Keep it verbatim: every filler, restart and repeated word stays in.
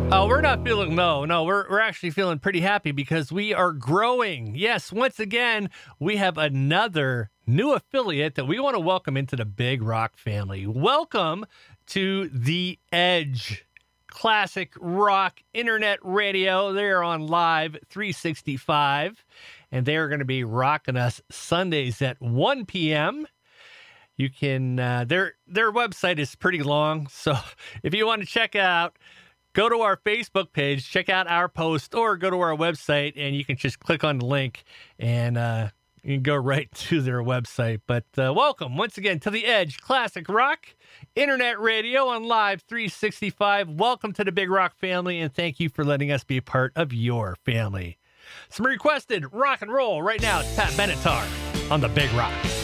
Oh, we're not feeling no, no. We're we're actually feeling pretty happy because we are growing. Yes, once again, we have another new affiliate that we want to welcome into the Big Rock family. Welcome to The Edge, classic rock internet radio. They're on live three sixty-five, and they're going to be rocking us Sundays at one p.m. You can uh, their their website is pretty long, so if you want to check it out, go to our Facebook page, check out our post, or go to our website, and you can just click on the link, and uh, you can go right to their website. But uh, welcome, once again, to The Edge, classic rock, internet radio on Live three sixty-five. Welcome to the Big Rock family, and thank you for letting us be a part of your family. Some requested rock and roll right now. It's Pat Benatar on the Big Rock.